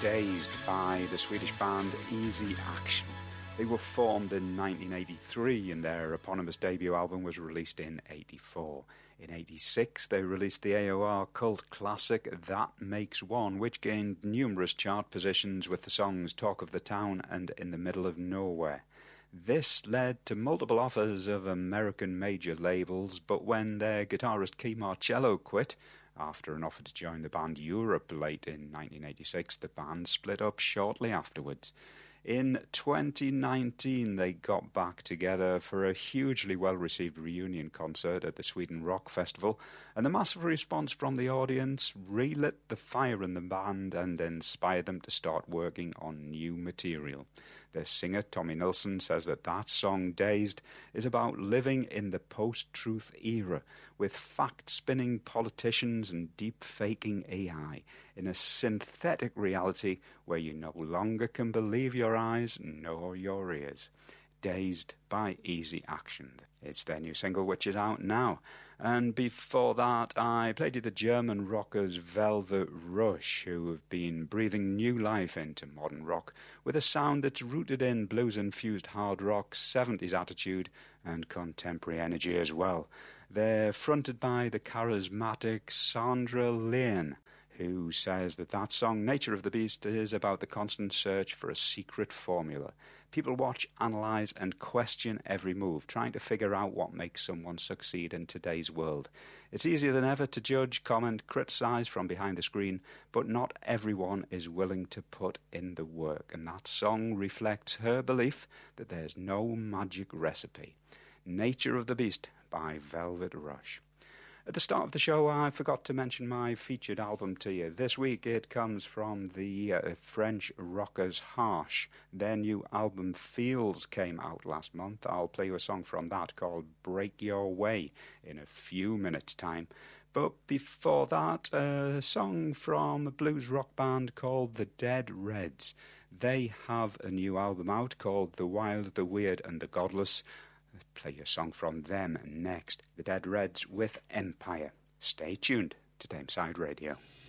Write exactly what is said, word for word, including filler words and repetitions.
Dazed by the Swedish band Easy Action. They were formed in nineteen eighty-three and their eponymous debut album was released in eighty-four. In eighty-six they released the A O R cult classic That Makes One, which gained numerous chart positions with the songs Talk of the Town and In the Middle of Nowhere. This led to multiple offers of American major labels, but when their guitarist Key Marcello quit, after an offer to join the band Europe late in nineteen eighty-six, the band split up shortly afterwards. In twenty nineteen, they got back together for a hugely well-received reunion concert at the Sweden Rock Festival, and the massive response from the audience relit the fire in the band and inspired them to start working on new material. Their singer, Tommy Nilsson, says that that song, Dazed, is about living in the post-truth era, with fact-spinning politicians and deep-faking A I, in a synthetic reality where you no longer can believe your eyes nor your ears. Dazed by Easy Action. It's their new single, which is out now. And before that, I played you the German rockers Velvet Rush, who have been breathing new life into modern rock with a sound that's rooted in blues-infused hard rock, seventies attitude, and contemporary energy as well. They're fronted by the charismatic Sandra Lehn, who says that that song, Nature of the Beast, is about the constant search for a secret formula. People watch, analyse and question every move, trying to figure out what makes someone succeed in today's world. It's easier than ever to judge, comment, criticise from behind the screen, but not everyone is willing to put in the work, and that song reflects her belief that there's no magic recipe. Nature of the Beast by Velvet Rush. At the start of the show, I forgot to mention my featured album to you. This week it comes from the uh, French rockers Harsh. Their new album Feels came out last month. I'll play you a song from that called Break Your Way in a few minutes' time. But before that, a song from a blues rock band called The Dead Reds. They have a new album out called The Wild, the Weird and the Godless. Play a song from them next. The Dead Reds with Empire. Stay tuned to Tameside Radio.